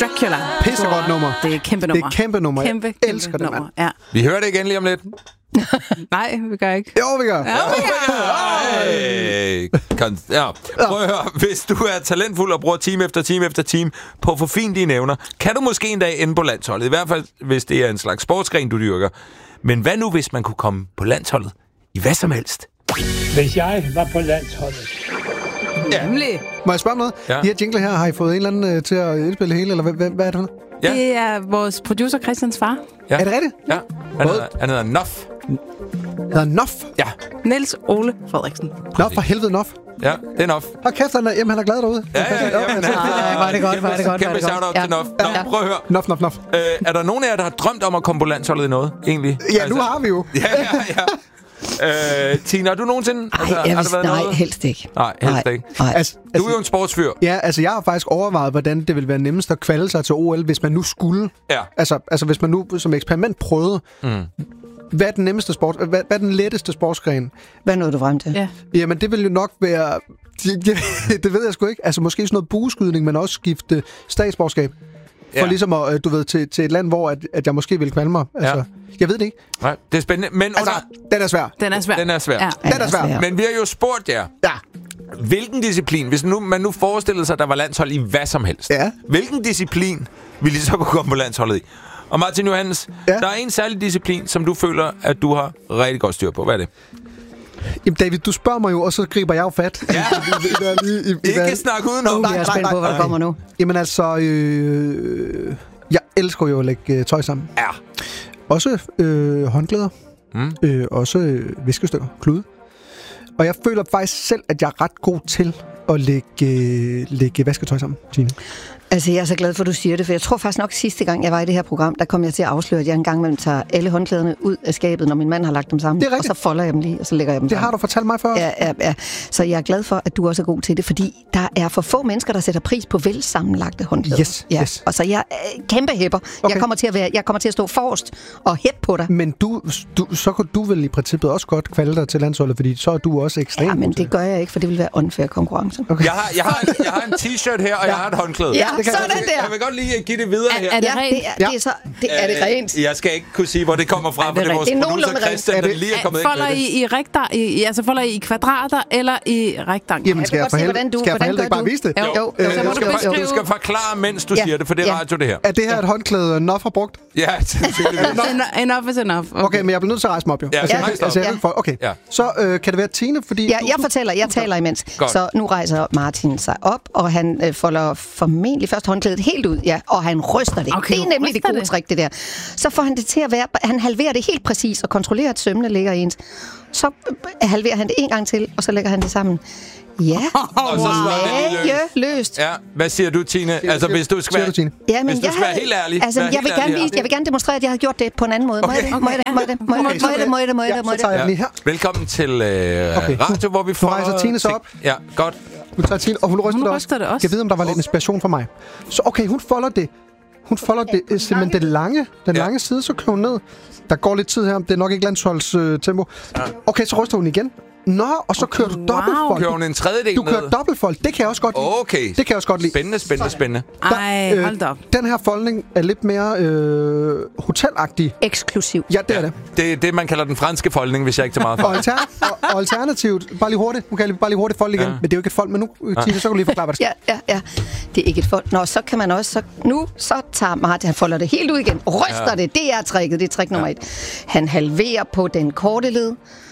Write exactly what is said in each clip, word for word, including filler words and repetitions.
Dracula. Pissegodt nummer. Det er et kæmpe nummer. Det er et kæmpe nummer. Kæmpe, Jeg kæmpe elsker det, nummer. mand. Ja. Vi hører det igen lige om lidt. Nej, vi gør ikke. Jo, vi gør. Ja, vi gør. Hey. Kon- ja. Prøv at høre. Hvis du er talentfuld og bruger time efter time efter time på at forfine dine evner, kan du måske en dag ende på landsholdet. I hvert fald, hvis det er en slags sportsgren, du dyrker. Men hvad nu, hvis man kunne komme på landsholdet i hvad som helst? Hvis jeg var på landsholdet. Ja. Nemlig. Må jeg spørge om noget? Ja. De her jingler her, har I fået en eller anden uh, til at indspille hele, eller hvad, hvad, hvad er det for noget? Ja. Det er vores producer Christians far. Ja. Er det rigtigt? Ja. Han hedder, han hedder Nof. Hedder Nof? Ja. Niels Ole Frederiksen. Nof, for helvede Nof. Ja, det er Nof. Hold kæft, han er, jamen, han er glad derude. Ja, ja, ja. Jamen, Ej, hvor er det godt, hvor er det godt, hvor er Kæmpe det godt. shout-out Ja. til Nof. Nå, Ja. prøv at høre. Nof, Nof, Nof. Øh, er der nogen af jer, der har drømt om at komme på landsholdet i noget, egentlig? Ja, nu har vi jo. Ja, ja, ja. Øh, Tina, har du nogensinde... Ej, jeg har der vidste, været nej, noget? helst ikke. Nej, helst ikke. Nej. Altså, Du er jo en sportsfyr. Ja, altså jeg har faktisk overvejet, hvordan det ville være nemmest at kvalde sig til O L, hvis man nu skulle. Ja. Altså, altså hvis man nu som eksperiment prøvede, Mm. hvad er den nemmeste sport, hvad, hvad er den letteste sportsgren? Hvad nåede du frem til? Ja. Jamen, det vil jo nok være... Det ved jeg sgu ikke. Altså, måske sådan noget bueskydning, men også skifte statsborgerskab. For Ja. ligesom at, øh, du ved, til, til et land, hvor at, at jeg måske vil kvalme mig. Altså, Ja. jeg ved det ikke. Nej, det er spændende. Men Altså, under... den er svær. Den er svær. Den er svær. Ja. Den er svær. Men vi har jo spurgt jer, Ja. hvilken disciplin, hvis nu, man nu forestillede sig, at der var landshold i hvad som helst, Ja. hvilken disciplin ville I så kunne komme på landsholdet i? Og Martin Johannes, Ja. der er en særlig disciplin, som du føler, at du har rigtig godt styr på. Hvad er det? Jamen, David, du spørger mig jo, og så griber jeg jo fat. Ja. I, i, i, i, Ikke snak udenom. Nu er jeg spændt på, hvad der kommer nu. Jamen altså, øh, jeg elsker jo at lægge øh, tøj sammen. Ja. Også øh, håndklæder. Mm. Øh, også øh, viskestykker, klude. Og jeg føler faktisk selv, at jeg er ret god til at lægge, øh, lægge vasketøj sammen, Tine. Altså, jeg er så glad for, at du siger det, for jeg tror faktisk nok, at sidste gang, jeg var i det her program, der kom jeg til at afsløre, at jeg en gang imellem tager alle håndklæderne ud af skabet, når min mand har lagt dem sammen. Det er rigtigt. Og så folder jeg dem lige, og så lægger jeg dem Det sammen. har du fortalt mig før. Ja, ja, ja. Så jeg er glad for, at du også er god til det, fordi der er for få mennesker, der sætter pris på vel sammenlagte håndklæder. Yes, ja. yes. Og så jeg er kæmpe hæpper. Okay. Jeg kommer til at være, jeg kommer til at stå forrest og hæppe på dig. Men du, du, så kunne du vel i princippet også godt kvalde dig til landsholdet, fordi så er du også ekstremt. Ja, men god til det gør jeg ikke, for det vil være unfair konkurrence. Okay. Jeg har, jeg, har, jeg har en t-shirt her, og jeg har et håndklæde. Ja, det kan jeg sådan godt der. Jeg vil godt lige give det videre her. Er det Ja, rent? det er, det er, så, det er det rent. Jeg skal ikke kunne sige, hvor det kommer fra, Ja, det for er det er vores rent. Det er producer nogenlunde Christian, rent. der Er det- lige er kommet ind Folder med det. I, i rektar, i, altså folder I i kvadrater eller i rektangler? Jamen, skal Jeg jeg kan for godt se, helvede, hvordan du- skal jeg for hvordan helvede gør ikke bare du? vise det? Jo, jo, Øh, jo, så må du, du skal, beskrive. du skal forklare, mens du Ja. siger det, for det er Ja. radio, det her. Er det her et håndklæde, Nof har brugt? Ja, sandsynligvis. En- Enough is enough. Okay. Okay, men jeg bliver nødt til at rejse mig op, jo. Ja, altså, ja, jeg, rejs dig altså, op. jeg ved, for, okay. Ja. Så øh, kan det være Tine, fordi... Ja, du, jeg du- fortæller, jeg taler imens. Godt. Så nu rejser Martin sig op, og han øh, folder formentlig først håndklædet helt ud, ja, og han ryster det. Okay, det er nemlig det ryster gode det. trick, det der. Så får han det til at være, han halverer det helt præcis, og kontrollerer, at sømmene ligger i ens. Så øh, halverer han det en gang til, og så lægger han det sammen. Ja, Og så slår det lige løs. løst. Ja, hvad siger du, Tine? Altså, hvis du skal Siger være... du, Tine? Ja, men Hvis du jeg skal være havde- helt ærlig. Altså, Vær jeg helt vil, gerne ærlig her. vise, jeg vil gerne demonstrere, at jeg har gjort det på en anden måde. Må jeg det? Må jeg det? Må jeg det? Må jeg det? Må jeg det? Må jeg det? Må jeg det? Må jeg Ja, det? Må så jeg tager det? jeg den lige her. Velkommen til øh, Okay. radio, hvor vi får... rejser Tine sig op. Ja, godt. Hun tager Tine, og hun ryster, Hun det, ryster også. det også. Jeg ved, om der var lidt inspiration for mig. Så okay, hun folder det. Hun folder det, øh, simpelthen det lange, den Ja. lange side, så kører hun ned. Der går lidt tid her, det er nok ikke landsholds øh, tempo. Okay, så ryster hun igen. Nå, og så kører du Wow. dobbeltfold. Kører hun en tredjedel Du kører ned? dobbeltfold. Det kan jeg også godt lide. Okay. Det kan jeg også godt lide. Spændende, spændende, spændende. Ej, hold da op. Den her foldning er lidt mere øh, hotelagtig. Eksklusiv. Ja, det er det. Det er det, man kalder den franske foldning, hvis jeg ikke tager meget Og, for. alter, og, og alternativt, bare lige hurtigt, nu kan jeg lige- bare lige hurtigt folde igen, Ja. men det er jo ikke et fold, men nu, Tine, så kan du lige forklare, hvad det Ja, ja, ja. Det er ikke et fold. Nå, så kan man også... Så, nu så tager Martin, han folder det helt ud igen. Ryster Ja. det. Det er tricket. Det er trick nummer et. Han halverer på den korte led.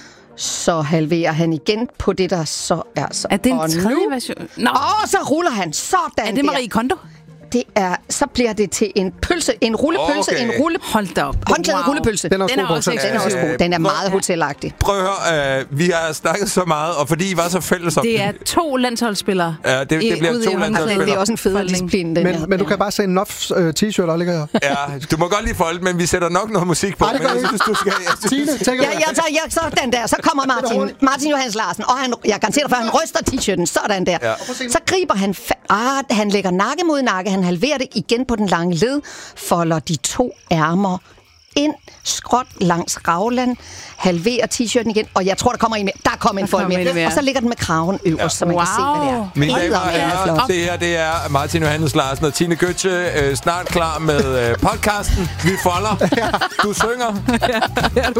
Så halverer han igen på det, der så er så. Er det en og tredje nu, version? Nå, og så ruller han sådan er det Marie der. Kondo? Det er, så bliver det til en pølse, en rullepølse, Okay. en rulle... Hold da op. Håndklædet Wow. rullepølse. Den er også Den er god på også hotel. Den er også god. Den er meget hotelagtig. Prøv at høre, øh, vi har snakket så meget, og fordi I var så fælles om Det er to landsholdsspillere. Ja, det- det i- bliver ude to i landsholdsspillere. håndklædet. Det er også en fed Foldning. disciplin, den her. Men, men du kan bare se en Nofs øh, t-shirt, der ligger her. Ja, du må godt lige folde, men vi sætter nok noget musik på. Ej, det men gør jeg vi synes, du skal... Jeg synes, Tine, take it Ja, away. jeg tager, jeg, sådan der. Så kommer Martin, Martin Johannes Larsen, og han, jeg garanterer dig for, han ryster t-shirten. Sådan der. Ja. Så griber han, fa- ah, han lægger nakke mod nakke, han halverer det igen på den lange led, folder de to ærmer ind, skråt langs Ravland, halverer t-shirten igen, og jeg tror, der kommer en mere. Der kommer en fold mere. mere. Og så ligger den med kraven øverst, ja. så man wow. kan se, hvad det er. Mine damer og herrer, det her det er Martin Johannes Larsen og Tine Gøtzsche, øh, snart klar med øh, podcasten. Vi folder. Du synger. Ja, du